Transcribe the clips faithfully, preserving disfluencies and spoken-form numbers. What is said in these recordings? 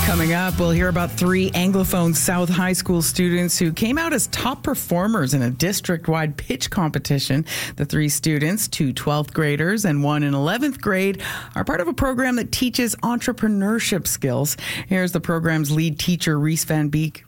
Coming up, we'll hear about three Anglophone South High School students who came out as top performers in a district-wide pitch competition. The three students, two twelfth graders and one in eleventh grade, are part of a program that teaches entrepreneurship skills. Here's the program's lead teacher, Reese Van Beek.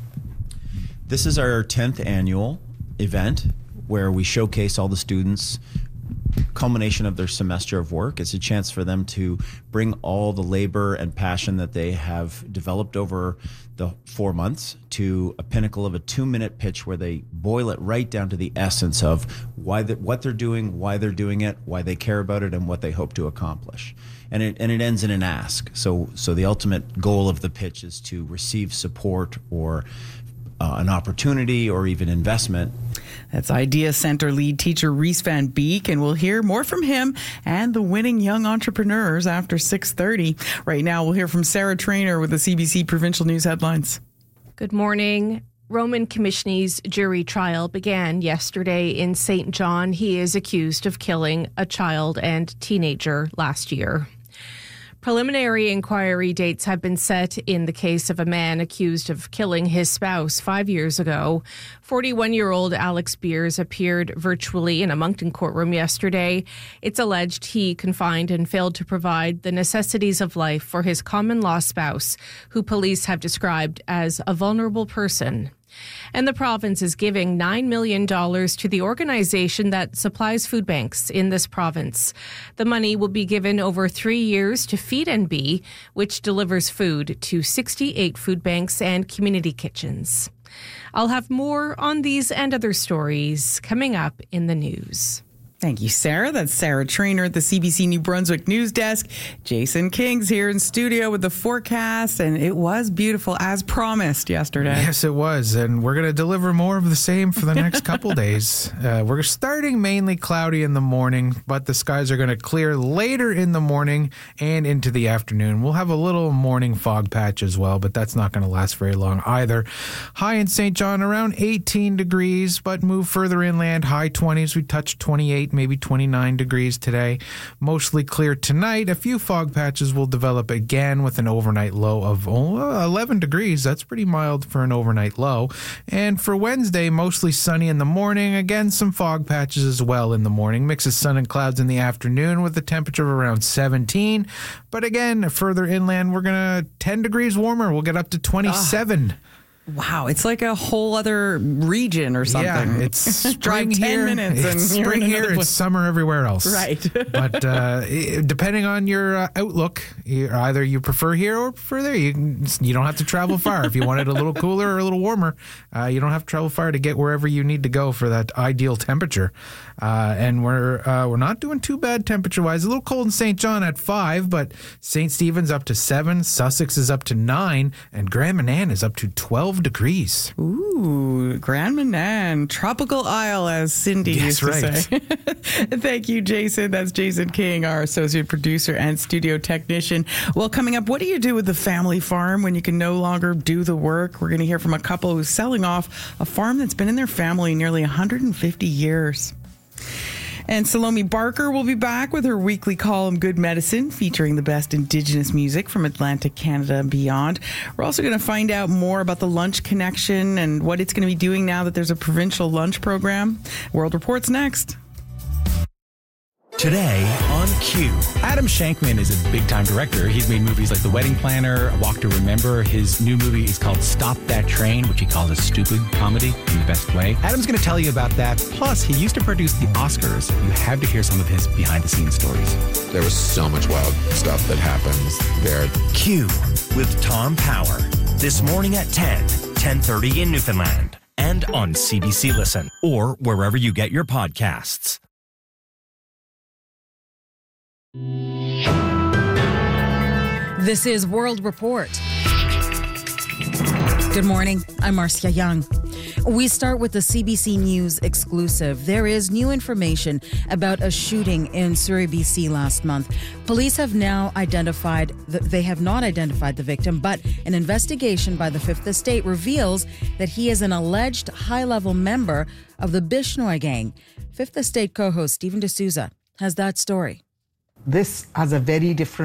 This is our tenth annual event where we showcase all the students' culmination of their semester of work. It's a chance for them to bring all the labor and passion that they have developed over the four months to a pinnacle of a two-minute pitch where they boil it right down to the essence of why the, what they're doing, why they're doing it, why they care about it, and what they hope to accomplish. And it and it ends in an ask. So so the ultimate goal of the pitch is to receive support or Uh, an opportunity or even investment. That's Idea Center lead teacher Reese Van Beek, and we'll hear more from him and the winning young entrepreneurs after six thirty. Right now, we'll hear from Sarah Trainer with the C B C Provincial News headlines. Good morning. Roman Komishny's jury trial began yesterday in Saint John. He is accused of killing a child and teenager last year. Preliminary inquiry dates have been set in the case of a man accused of killing his spouse five years ago. forty-one-year-old Alex Beers appeared virtually in a Moncton courtroom yesterday. It's alleged he confined and failed to provide the necessities of life for his common-law spouse, who police have described as a vulnerable person. And the province is giving nine million dollars to the organization that supplies food banks in this province. The money will be given over three years to Feed N B, which delivers food to sixty-eight food banks and community kitchens. I'll have more on these and other stories coming up in the news. Thank you, Sarah. That's Sarah Trainer at the C B C New Brunswick News Desk. Jason King's here in studio with the forecast, and it was beautiful as promised yesterday. Yes, it was, and we're going to deliver more of the same for the next couple days. Uh, we're starting mainly cloudy in the morning, but the skies are going to clear later in the morning and into the afternoon. We'll have a little morning fog patch as well, but that's not going to last very long either. High in Saint John around eighteen degrees, but move further inland, high twenties. We touched twenty-eight, maybe twenty-nine degrees today. Mostly clear tonight. A few fog patches will develop again with an overnight low of oh, eleven degrees. That's pretty mild for an overnight low. And for Wednesday, mostly sunny in the morning. Again, some fog patches as well in the morning. Mix of sun and clouds in the afternoon with a temperature of around seventeen. But again, further inland, we're going to ten degrees warmer. We'll get up to twenty-seven. Oh. Wow, it's like a whole other region or something. Yeah, it's spring Drive ten here. minutes and it's you're spring in here. another It's summer everywhere else. Right. But uh, depending on your uh, outlook, you, either you prefer here or prefer there. You can, you don't have to travel far. If you want it a little cooler or a little warmer, uh, you don't have to travel far to get wherever you need to go for that ideal temperature. Uh, and we're uh, we're not doing too bad temperature wise. A little cold in Saint John at five, but Saint Stephen's up to seven, Sussex is up to nine, and Grand Manan is up to twelve degrees. Ooh, Grand Manan, tropical isle, as Cindy yes, used to right. say. Thank you, Jason. That's Jason King, our associate producer and studio technician. Well, coming up, what do you do with the family farm when you can no longer do the work? We're going to hear from a couple who's selling off a farm that's been in their family nearly one hundred fifty years. And Salome Barker will be back with her weekly column, Good Medicine, featuring the best Indigenous music from Atlantic Canada and beyond. We're also going to find out more about the Lunch Connection and what it's going to be doing now that there's a provincial lunch program. World Report's next. Today on Q. Adam Shankman is a big-time director. He's made movies like The Wedding Planner, A Walk to Remember. His new movie is called Stop That Train, which he calls a stupid comedy in the best way. Adam's going to tell you about that. Plus, he used to produce the Oscars. You have to hear some of his behind-the-scenes stories. There was so much wild stuff that happens there. Q with Tom Power. This morning at ten, ten thirty in Newfoundland. And on C B C Listen or wherever you get your podcasts. This is World Report. Good morning. I'm Marcia Young. We start with the C B C News exclusive. There is new information about a shooting in Surrey, B C last month. Police have now identified, the, they have not identified the victim, but an investigation by the Fifth Estate reveals that he is an alleged high-level member of the Bishnoi gang. Fifth Estate co-host Stephen D'Souza has that story. This has a very different